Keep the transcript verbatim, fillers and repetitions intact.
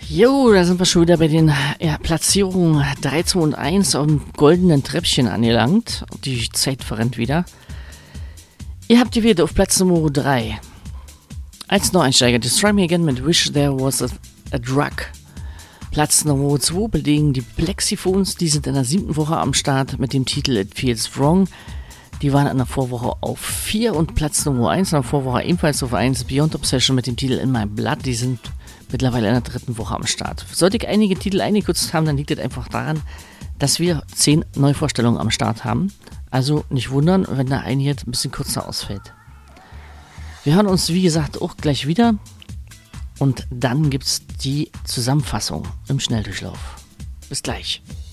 Jo, da sind wir schon wieder bei den ja, Platzierungen drei, zwei und eins auf dem goldenen Treppchen angelangt. Die Zeit verrennt wieder. Ihr habt gewählt auf Platz Nummer drei. Als Neueinsteiger, Destroy Me Again mit Wish There Was a, a Drug. Platz Nummer zwei belegen die Plexiphones, die sind in der siebten Woche am Start mit dem Titel It Feels Wrong. Die waren in der Vorwoche auf vier und Platz Nummer eins, in der Vorwoche ebenfalls auf eins, Beyond Obsession mit dem Titel In My Blood, die sind mittlerweile in der dritten Woche am Start. Sollte ich einige Titel eingekürzt haben, dann liegt das einfach daran, dass wir zehn Neuvorstellungen am Start haben. Also nicht wundern, wenn da ein jetzt ein bisschen kürzer ausfällt. Wir hören uns, wie gesagt, auch gleich wieder. Und dann gibt es die Zusammenfassung im Schnelldurchlauf. Bis gleich.